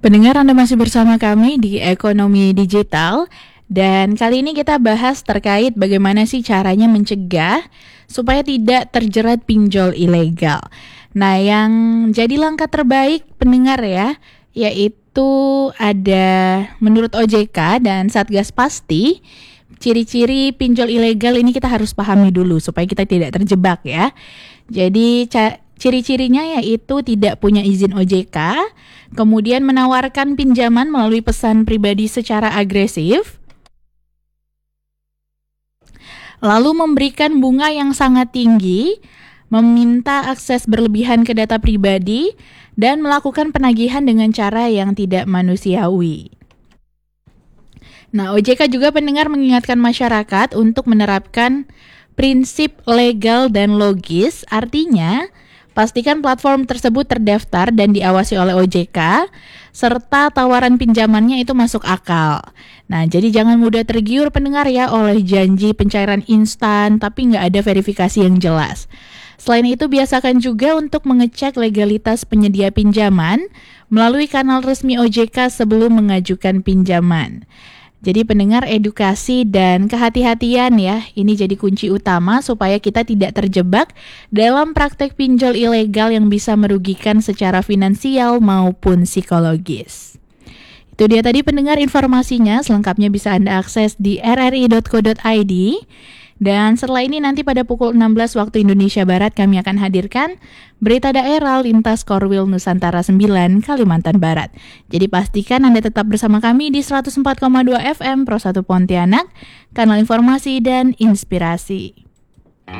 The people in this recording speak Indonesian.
Pendengar, Anda masih bersama kami di Ekonomi Digital, dan kali ini kita bahas terkait bagaimana sih caranya mencegah supaya tidak terjerat pinjol ilegal. Nah, yang jadi langkah terbaik pendengar ya, yaitu ada menurut OJK dan Satgas Pasti, ciri-ciri pinjol ilegal ini kita harus pahami dulu supaya kita tidak terjebak ya. Jadi ciri-cirinya yaitu tidak punya izin OJK, kemudian menawarkan pinjaman melalui pesan pribadi secara agresif, lalu memberikan bunga yang sangat tinggi, meminta akses berlebihan ke data pribadi, dan melakukan penagihan dengan cara yang tidak manusiawi. Nah, OJK juga pendengar mengingatkan masyarakat untuk menerapkan prinsip legal dan logis, artinya pastikan platform tersebut terdaftar dan diawasi oleh OJK, serta tawaran pinjamannya itu masuk akal. Nah, jadi jangan mudah tergiur pendengar ya oleh janji pencairan instan tapi nggak ada verifikasi yang jelas. Selain itu, biasakan juga untuk mengecek legalitas penyedia pinjaman melalui kanal resmi OJK sebelum mengajukan pinjaman. Jadi pendengar, edukasi dan kehati-hatian ya, ini jadi kunci utama supaya kita tidak terjebak dalam praktek pinjol ilegal yang bisa merugikan secara finansial maupun psikologis. Itu dia tadi pendengar informasinya, selengkapnya bisa Anda akses di rri.co.id. Dan setelah ini nanti pada pukul 16 waktu Indonesia Barat kami akan hadirkan berita daerah lintas Korwil Nusantara 9 Kalimantan Barat. Jadi pastikan Anda tetap bersama kami di 104,2 FM Pro 1 Pontianak, kanal informasi dan inspirasi.